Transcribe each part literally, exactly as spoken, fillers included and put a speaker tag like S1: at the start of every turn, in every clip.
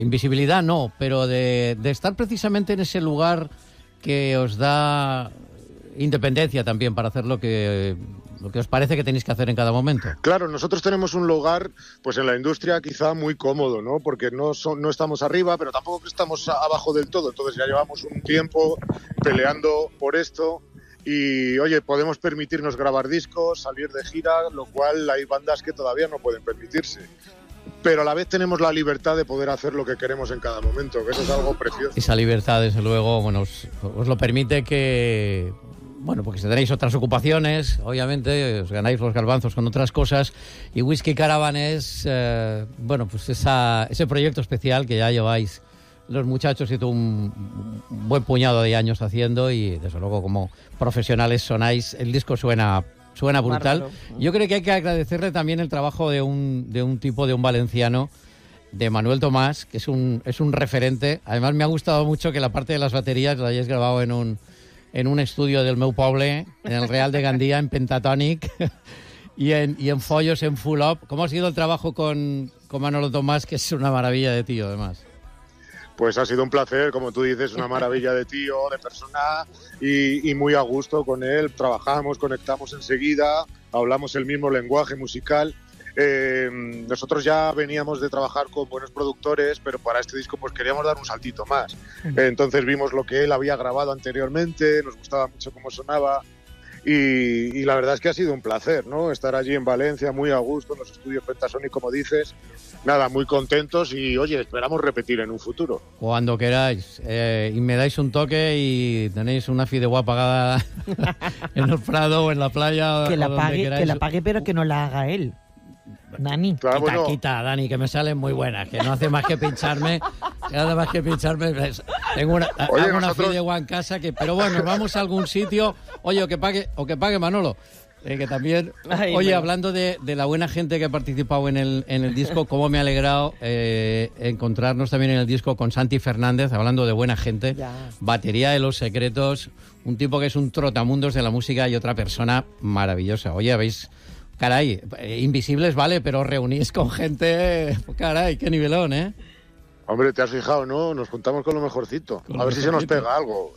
S1: Invisibilidad no, pero de, de estar precisamente en ese lugar que os da independencia también para hacer lo que, lo que os parece que tenéis que hacer en cada momento.
S2: Claro, nosotros tenemos un lugar pues en la industria quizá muy cómodo, ¿no? Porque no, son, no estamos arriba, pero tampoco estamos abajo del todo. Entonces ya llevamos un tiempo peleando por esto y, oye, podemos permitirnos grabar discos, salir de gira, lo cual hay bandas que todavía no pueden permitirse. Pero a la vez tenemos la libertad de poder hacer lo que queremos en cada momento, que eso es algo precioso.
S1: Esa libertad, desde luego, bueno, os, os lo permite que, bueno, porque si tenéis otras ocupaciones, obviamente, os ganáis los garbanzos con otras cosas, y Whisky Caravan es, eh, bueno, pues esa, ese proyecto especial que ya lleváis los muchachos y tú un, un buen puñado de años haciendo, y desde luego como profesionales sonáis, el disco suena... Suena brutal. Yo creo que hay que agradecerle también el trabajo de un, de un tipo, de un valenciano, de Manuel Tomás, que es un, es un referente. Además, me ha gustado mucho que la parte de las baterías la hayáis grabado en un, en un estudio del meu poble, en el Real de Gandía, en Pentatonic, y en, y en Follos, en Full Up. ¿Cómo ha sido el trabajo con, con Manolo Tomás, que es una maravilla de tío, además?
S2: Pues ha sido un placer, como tú dices, una maravilla de tío, de persona, y, y muy a gusto con él. Trabajamos, conectamos enseguida, hablamos el mismo lenguaje musical. Eh, nosotros ya veníamos de trabajar con buenos productores, pero para este disco pues queríamos dar un saltito más. Entonces vimos lo que él había grabado anteriormente, nos gustaba mucho cómo sonaba, y, y la verdad es que ha sido un placer, ¿no? Estar allí en Valencia, muy a gusto, en los estudios Pentasonic, como dices. Nada, muy contentos y, oye, esperamos repetir en un futuro.
S1: Cuando queráis. Eh, y me dais un toque y tenéis una fideuá pagada en el Prado o en la playa.
S3: Que la,
S1: o donde
S3: pague,
S1: queráis.
S3: que la pague, pero que no la haga él. Dani.
S2: Claro,
S1: quita,
S2: bueno.
S1: quita, Dani, que me salen muy buenas, que no hace más que pincharme, que no hace más que pincharme. Tengo una,
S2: Oye,
S1: hago una
S2: nosotros...
S1: fideuá en casa, que, pero bueno, nos vamos a algún sitio. Oye, o que pague, o que pague Manolo. Eh, que también,
S3: Ay,
S1: oye,
S3: bueno.
S1: hablando de, de la buena gente que ha participado en el, en el disco, cómo me ha alegrado eh, encontrarnos también en el disco con Santi Fernández, hablando de buena gente,
S3: Ya.
S1: batería de Los Secretos, un tipo que es un trotamundos de la música y otra persona maravillosa. Oye, habéis, caray, eh, invisibles vale, pero reunís con gente, caray, qué nivelón, ¿eh?
S2: Hombre, te has fijado, ¿no? Nos juntamos con lo mejorcito.
S1: Con
S2: a
S1: lo
S2: ver si se nos
S1: mejorcito.
S2: pega algo.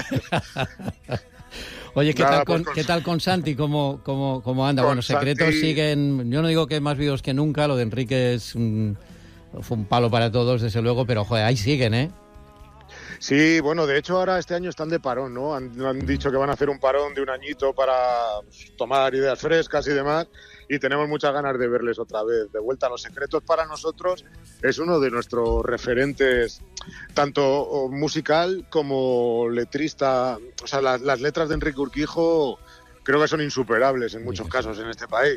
S1: Oye, ¿qué,
S2: Nada,
S1: tal con,
S2: pues con-
S1: ¿qué tal con Santi? ¿Cómo, cómo, cómo anda?
S2: Con
S1: Bueno, Secretos
S2: Santi-
S1: siguen... Yo no digo que más vivos que nunca, lo de Enrique es un, fue un palo para todos, desde luego, pero joder, ahí siguen, ¿eh?
S2: Sí, bueno, de hecho ahora este año están de parón, ¿no? Han, han dicho que van a hacer un parón de un añito para pues, tomar ideas frescas y demás, y tenemos muchas ganas de verles otra vez. De vuelta a Los Secretos, para nosotros es uno de nuestros referentes, tanto musical como letrista. O sea, las, las letras de Enrique Urquijo creo que son insuperables en muchos casos en este país.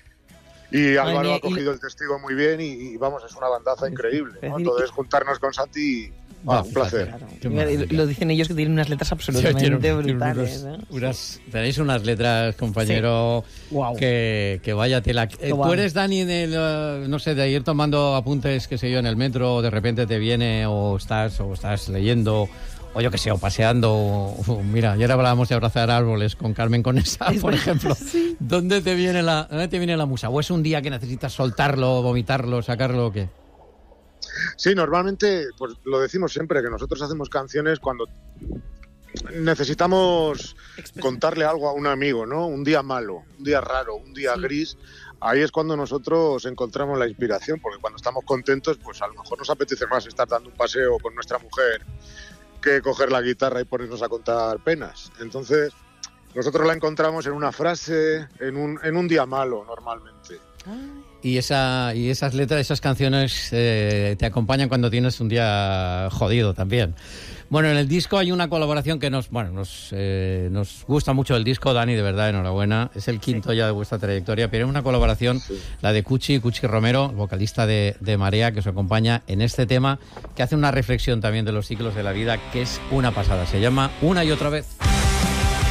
S2: Y Álvaro
S3: mía,
S2: ha cogido el testigo muy bien y, y vamos, es una bandaza increíble, ¿no? Entonces juntarnos con Santi, ah, un placer.
S3: Claro.
S1: Qué
S3: Mira,
S1: maravilla.
S3: lo dicen ellos, que tienen unas letras
S1: Sí,
S3: absolutamente
S1: tiene- tiene
S3: brutales.
S1: unos-
S3: ¿eh?
S1: unas- tenéis unas letras, compañero,
S3: Guau.
S1: que, que vaya tela. Eh, ¿Tú
S3: guau.
S1: eres, Dani, del, eh, no sé, de ir tomando apuntes, qué sé yo, en el metro, o de repente te viene, o estás, o estás leyendo, o yo qué sé, o paseando? O, o, mira, ayer hablábamos de abrazar árboles con Carmen Conesa,
S3: Es
S1: por
S3: verdad,
S1: ejemplo.
S3: sí.
S1: ¿Dónde te viene la, dónde te viene la musa? ¿O es un día que necesitas soltarlo, vomitarlo, sacarlo o qué?
S2: Sí, normalmente, pues lo decimos siempre, que nosotros hacemos canciones cuando necesitamos contarle algo a un amigo, ¿no? Un día malo, un día raro, un día
S3: Sí.
S2: gris. Ahí es cuando nosotros encontramos la inspiración, porque cuando estamos contentos, pues a lo mejor nos apetece más estar dando un paseo con nuestra mujer que coger la guitarra y ponernos a contar penas. Entonces, nosotros la encontramos en una frase, en un, en un día malo, normalmente.
S1: Y, esa, y esas letras, esas canciones eh, te acompañan cuando tienes un día jodido también. Bueno, en el disco hay una colaboración que nos, bueno, nos, eh, nos gusta mucho el disco, Dani, de verdad, enhorabuena. Es el quinto ya de vuestra trayectoria, pero es una colaboración,
S2: Sí.
S1: la de Cuchi, Cuchi Romero, vocalista de, de Marea, que os acompaña en este tema, que hace una reflexión también de los ciclos de la vida, que es una pasada. Se llama Una y otra vez.